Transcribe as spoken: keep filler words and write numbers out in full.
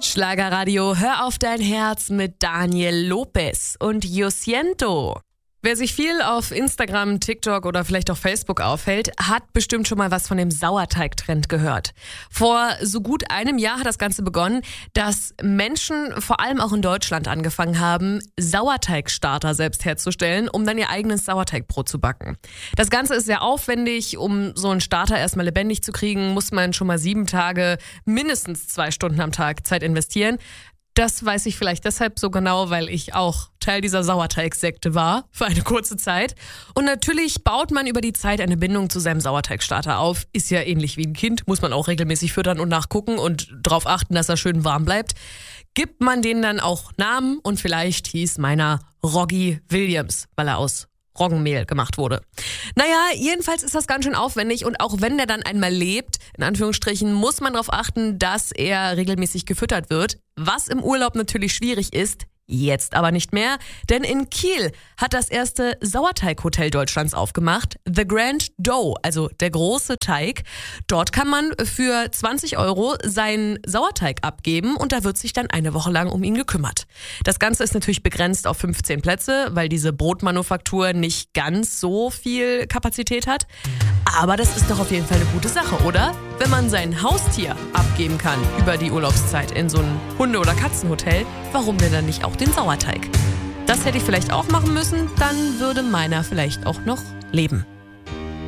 Schlagerradio, hör auf dein Herz mit Daniel Lopez und Josiento. Wer sich viel auf Instagram, TikTok oder vielleicht auch Facebook aufhält, hat bestimmt schon mal was von dem Sauerteig-Trend gehört. Vor so gut einem Jahr hat das Ganze begonnen, dass Menschen vor allem auch in Deutschland angefangen haben, Sauerteigstarter selbst herzustellen, um dann ihr eigenes Sauerteigbrot zu backen. Das Ganze ist sehr aufwendig. Um so einen Starter erstmal lebendig zu kriegen, muss man schon mal sieben Tage, mindestens zwei Stunden am Tag Zeit investieren. Das weiß ich vielleicht deshalb so genau, weil ich auch Teil dieser Sauerteigsekte war, für eine kurze Zeit. Und natürlich baut man über die Zeit eine Bindung zu seinem Sauerteigstarter auf. Ist ja ähnlich wie ein Kind, muss man auch regelmäßig füttern und nachgucken und darauf achten, dass er schön warm bleibt. Gibt man denen dann auch Namen und vielleicht hieß meiner Roggi Williams, weil er aus Roggenmehl gemacht wurde. Naja, jedenfalls ist das ganz schön aufwendig und auch wenn der dann einmal lebt, in Anführungsstrichen, muss man darauf achten, dass er regelmäßig gefüttert wird. Was im Urlaub natürlich schwierig ist, jetzt aber nicht mehr, denn in Kiel hat das erste Sauerteighotel Deutschlands aufgemacht, The Grand Dough, also der große Teig. Dort kann man für zwanzig Euro seinen Sauerteig abgeben und da wird sich dann eine Woche lang um ihn gekümmert. Das Ganze ist natürlich begrenzt auf fünfzehn Plätze, weil diese Brotmanufaktur nicht ganz so viel Kapazität hat. Aber das ist doch auf jeden Fall eine gute Sache, oder? Wenn man sein Haustier abgeben kann über die Urlaubszeit in so ein Hunde- oder Katzenhotel, warum denn dann nicht auch den Sauerteig? Das hätte ich vielleicht auch machen müssen, dann würde meiner vielleicht auch noch leben.